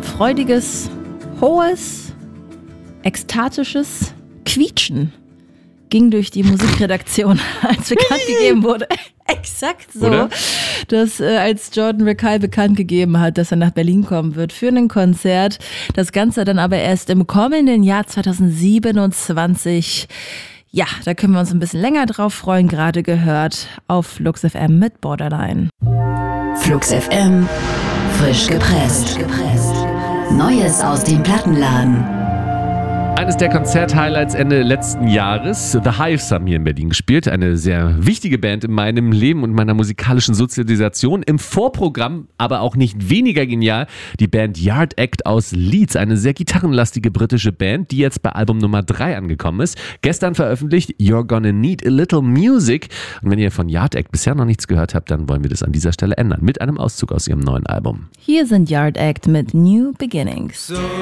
freudiges, hohes, ekstatisches Quietschen ging durch die Musikredaktion, als bekannt gegeben wurde. Exakt so, oder? Dass als Jordan Rakei bekannt gegeben hat, dass er nach Berlin kommen wird für ein Konzert. Das Ganze dann aber erst im kommenden Jahr 2027. Ja, da können wir uns ein bisschen länger drauf freuen, gerade gehört auf Flux FM mit Borderline. Flux FM, frisch gepresst. Neues aus dem Plattenladen. Eines der Konzert-Highlights Ende letzten Jahres. The Hives haben hier in Berlin gespielt. Eine sehr wichtige Band in meinem Leben und meiner musikalischen Sozialisation. Im Vorprogramm, aber auch nicht weniger genial, die Band Yard Act aus Leeds. Eine sehr gitarrenlastige britische Band, die jetzt bei Album Nummer 3 angekommen ist. Gestern veröffentlicht You're Gonna Need a Little Music. Und wenn ihr von Yard Act bisher noch nichts gehört habt, dann wollen wir das an dieser Stelle ändern. Mit einem Auszug aus ihrem neuen Album. Hier sind Yard Act mit New Beginnings. So